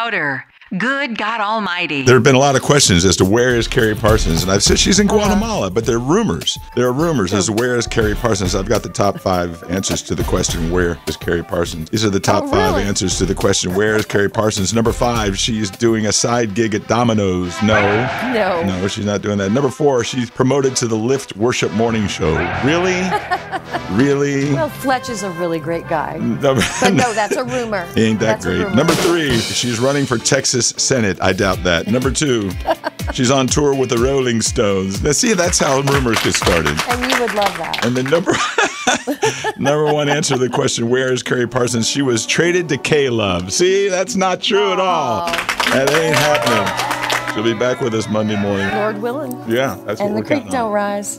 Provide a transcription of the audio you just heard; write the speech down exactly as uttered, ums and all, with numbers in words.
louder. Good God Almighty. There have been a lot of questions as to where is Carrie Parsons, and I've said she's in Guatemala, but there are rumors. There are rumors as to where is Carrie Parsons. I've got the top five answers to the question, where is Carrie Parsons? These are the top Oh, five really? answers to the question, where is Carrie Parsons? Number five, she's doing a side gig at Domino's. No. No. No, she's not doing that. Number four, she's promoted to the Lyft Worship Morning Show. Really? Really? Well, Fletch is a really great guy. Number, But no, that's a rumor. He ain't that That's a great. rumor. Number three, she's running for Texas Senate. I doubt that. Number two, she's on tour with the Rolling Stones. Now, see, that's how rumors get started. And you would love that. And the number number one answer to the question, where is Carrie Parsons? She was traded to K-Love. See, that's not true at all. That ain't happening. She'll be back with us Monday morning. Lord willing. Yeah, that's what And we're the creek counting on. don't rise.